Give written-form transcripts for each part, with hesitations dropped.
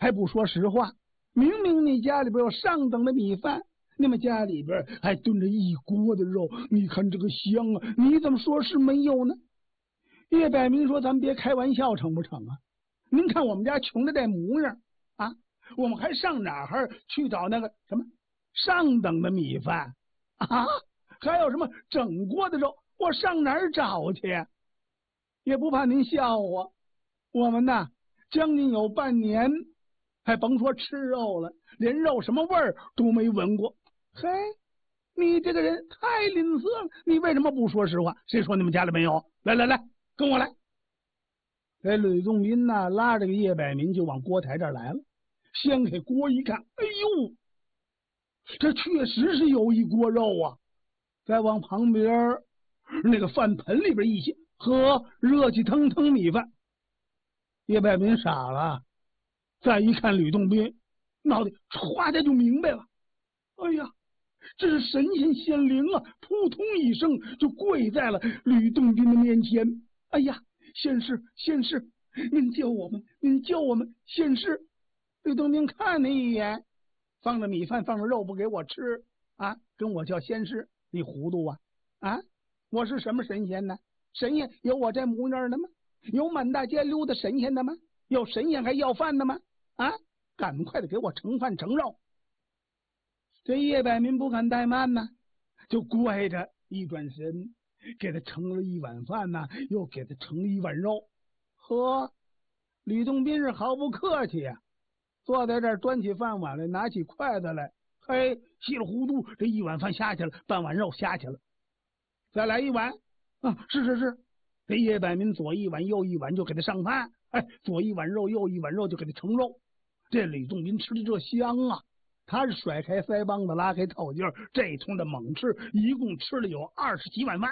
还不说实话。明明你家里边有上等的米饭，你们家里边还炖着一锅的肉，你看这个香啊，你怎么说是没有呢？叶百明说：“咱们别开玩笑，成不成啊？您看我们家穷的这模样啊，我们还上哪儿去找那个什么上等的米饭啊？还有什么整锅的肉，我上哪儿找去呀？也不怕您笑话，我们呐，将近有半年，还甭说吃肉了，连肉什么味儿都没闻过。嘿，你这个人太吝啬了，你为什么不说实话？谁说你们家里没有？来来来，跟我来。”这吕洞宾呐，拉着个叶百民就往锅台这儿来了。掀开锅一看，哎呦，这确实是有一锅肉啊！再往旁边那个饭盆里边一掀，呵，热气腾腾米饭。叶百民傻了，再一看吕洞宾，脑袋唰的就明白了。哎呀，这是神仙显灵啊！扑通一声就跪在了吕洞宾的面前。哎呀，仙师，仙师，您救我们，您救我们！仙师，吕洞宾看你一眼，放着米饭，放着肉不给我吃啊？跟我叫仙师，你糊涂啊？啊，我是什么神仙呢？神仙有我这模样的吗？有满大街溜达神仙的吗？有神仙还要饭的吗？啊，赶快的给我盛饭盛肉！这叶百民不敢怠慢呐，就乖着一转身，给他盛了一碗饭呐，又给他盛了一碗肉。呵，吕洞宾是毫不客气呀，坐在这儿端起饭碗来，拿起筷子来，嘿，稀里糊涂这一碗饭下去了，半碗肉下去了，再来一碗啊！是是是，这叶百民左一碗右一碗就给他上饭，哎，左一碗肉右一碗肉就给他盛肉。这吕洞宾吃的这香啊！他是甩开腮帮子，拉开套筋儿，这通的猛吃，一共吃了有20几碗饭。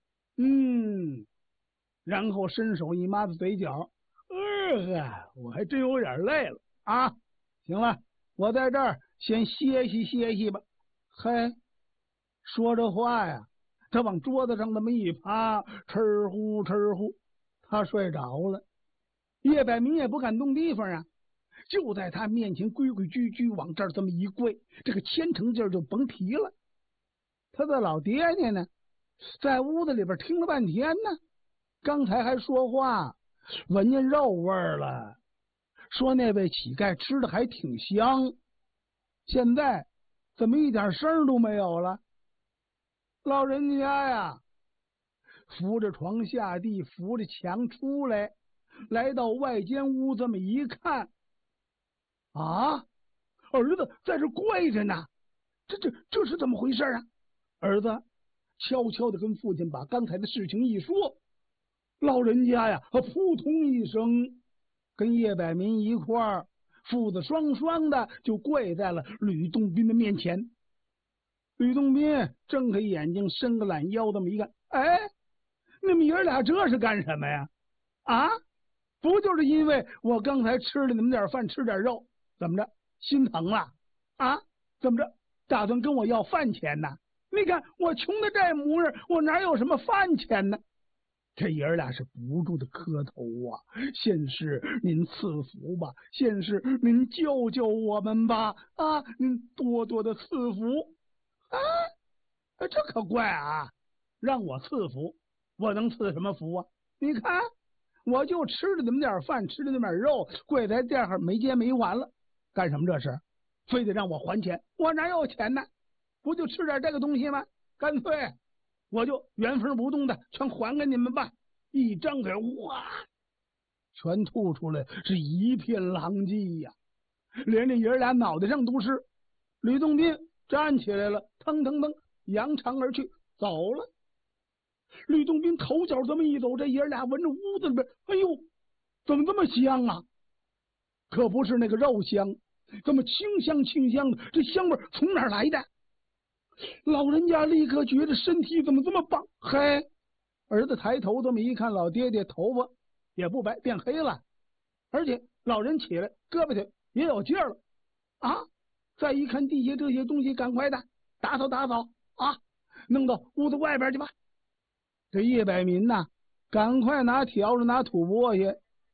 然后伸手一抹子嘴角，我还真有点累了啊！行了，我在这儿先歇息歇息吧。嘿，说这话呀，他往桌子上那么一趴，哧呼哧呼，他睡着了。叶百民也不敢动地方啊。就在他面前规规矩矩往这儿这么一跪，这个虔诚劲儿就甭提了。他的老爹爹呢，在屋子里边听了半天呢，刚才还说话，闻见肉味儿了，说那位乞丐吃的还挺香，现在怎么一点声都没有了？老人家呀，扶着床下地，扶着墙出来，来到外间屋，这么一看。啊，儿子在这跪着呢，这是怎么回事啊？儿子悄悄的跟父亲把刚才的事情一说，老人家呀，扑通一声，跟叶百民一块儿，父子双双的就跪在了吕洞宾的面前。吕洞宾睁开眼睛，伸个懒腰，这么一看，哎，你们爷俩这是干什么呀？啊，不就是因为我刚才吃了你们点饭，吃点肉？怎么着，心疼了啊？怎么着，打算跟我要饭钱呢？你看我穷的这模样，我哪有什么饭钱呢？这爷儿俩是不住的磕头啊！仙师您赐福吧，仙师您救救我们吧！啊，您多多的赐福啊！这可怪啊！让我赐福，我能赐什么福啊？你看，我就吃了那么点饭，吃了那么点肉，跪在这儿没接没完了。干什么这是？非得让我还钱？我哪有钱呢？不就吃点这个东西吗？干脆我就原封不动的全还给你们吧！一张嘴，哇，全吐出来，是一片狼藉呀！连这爷俩脑袋上都是。吕洞宾站起来了，腾腾腾，扬长而去，走了。吕洞宾头脚这么一走，这爷俩闻着屋子里边，哎呦，怎么这么香啊？可不是那个肉香，这么清香清香的，这香味从哪儿来的？老人家立刻觉得身体怎么这么棒？嘿，儿子抬头这么一看，老爹爹头发也不白，变黑了，而且老人起来胳膊腿也有劲儿了啊！再一看地下这些东西，赶快的打扫打扫啊，弄到屋子外边去吧。这叶百民呐，赶快拿笤帚拿土拨去，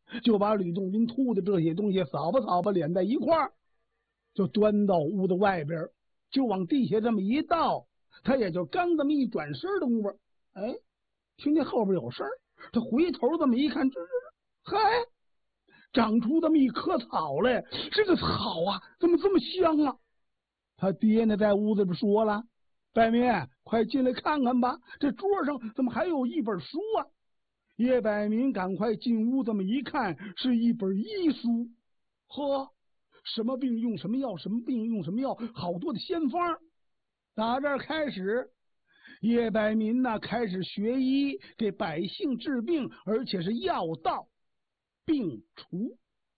就把吕洞宾吐的这些东西扫把连在一块儿，就端到屋子外边，就往地下这么一倒。他也就刚这么一转身的功夫，哎，听见后边有声，他回头这么一看，嗨，长出这么一棵草来。这个草啊，怎么这么香啊？他爹呢，在屋子里说了：“白民，快进来看看吧，这桌上怎么还有一本书啊？”叶百民赶快进屋，这么一看，是一本医书。呵，什么病用什么药，什么病用什么药，好多的仙方。打这儿开始，叶百民呢开始学医，给百姓治病，而且是药到病除。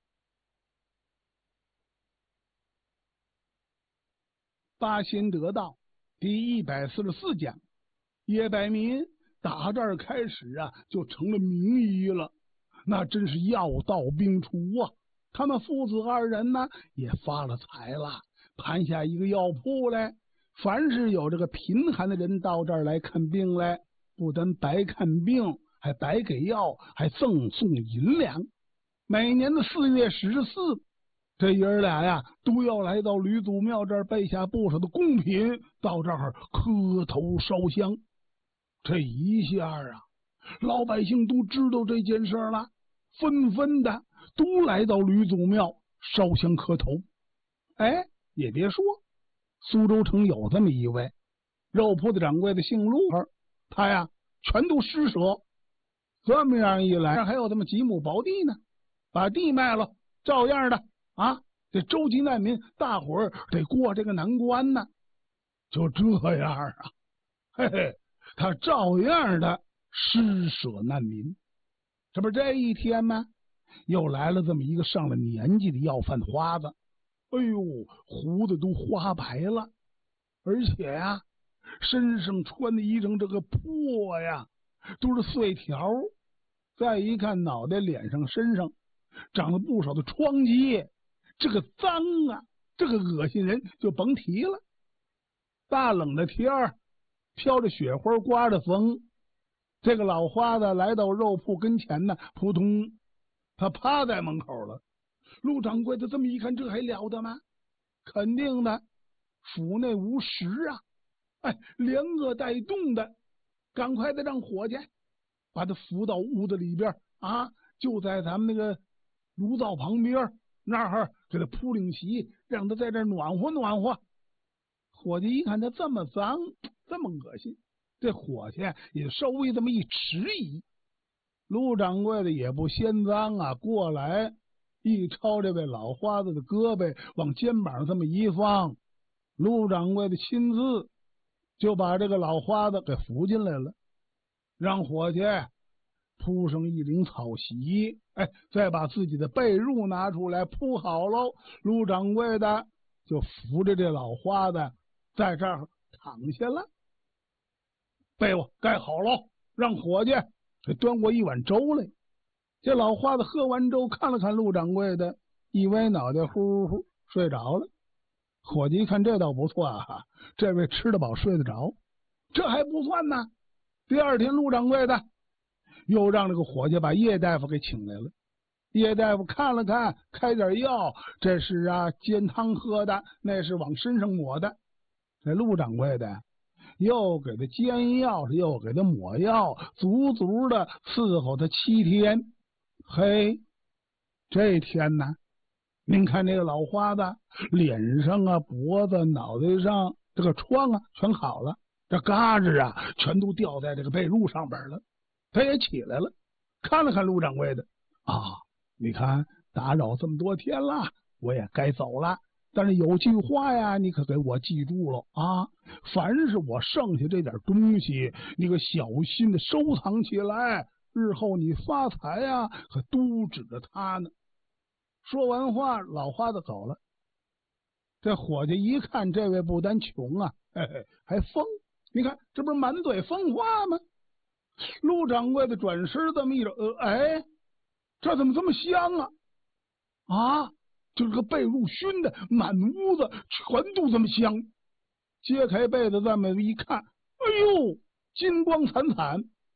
八仙得道第144讲，叶百民打这儿开始啊，就成了名医了，那真是药到病除啊！他们父子二人呢，也发了财了，盘下一个药铺来。凡是有这个贫寒的人到这儿来看病来，不但白看病，还白给药，还赠送银两。每年的4月14，这爷儿俩呀，都要来到吕祖庙这儿备下不少的贡品，到这儿磕头烧香。这一下啊，老百姓都知道这件事了，纷纷的都来到吕祖庙烧香磕头。哎，也别说，苏州城有这么一位肉铺的掌柜的，姓陆，他呀全都施舍。这么样一来，还有这么几亩薄地呢，把地卖了，照样的啊，这周济难民，大伙儿得过这个难关呢。就这样啊，嘿嘿，他照样的施舍难民。这不是这一天吗？又来了这么一个上了年纪的要饭花子。哎呦，胡子都花白了，而且呀，身上穿的衣裳这个破呀，都是碎条。再一看脑袋、脸上、身上长了不少的疮疖，这个脏啊，这个恶心人就甭提了。大冷的天儿，飘着雪花，刮着风，这个老花子来到肉铺跟前呢，扑通，他趴在门口了。陆掌柜的这么一看，这还了得吗？肯定的，府内无食啊！哎，连饿带冻的，赶快的让伙计把他扶到屋子里边啊，就在咱们那个炉灶旁边那儿给他铺领席，让他在这暖和暖和。伙计一看他这么脏，这么恶心，这伙计也稍微这么一迟疑。陆掌柜的也不嫌脏啊，过来一抄这位老花子的胳膊，往肩膀上这么一放，陆掌柜的亲自就把这个老花子给扶进来了，让伙计铺上一领草席，哎，再把自己的被褥拿出来铺好喽。陆掌柜的就扶着这老花子在这儿躺下了，被窝盖好喽，让伙计给端过一碗粥来。这老花子喝完粥，看了看陆掌柜的，一歪脑袋，呼呼睡着了。伙计一看这倒不错啊，这位吃得饱睡得着。这还不算呢，第二天陆掌柜的又让这个伙计把叶大夫给请来了。叶大夫看了看，开点药，这是啊煎汤喝的，那是往身上抹的。这陆掌柜的又给他煎药，又给他抹药，足足的伺候他7天。嘿，这天呢，您看这个老花子脸上啊、脖子、脑袋上这个疮啊全好了，这嘎吱啊全都掉在这个被褥上边了。他也起来了，看了看陆掌柜的啊，你看打扰这么多天了，我也该走了。但是有句话呀，你可给我记住了啊！凡是我剩下这点东西，你可小心的收藏起来，日后你发财呀，可都指着他呢。说完话，老花子走了。这伙计一看，这位不但穷啊，嘿嘿，还疯。你看，这不是满嘴疯话吗？陆掌柜的转身这么一瞅，哎，这怎么这么香啊？啊！就是个被褥熏的，满屋子全都这么香。揭开被子这么一看，哎呦，金光惨惨。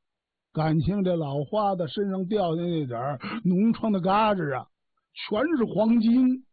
感情这老花子身上掉下那点脓疮的嘎吱啊，全是黄金。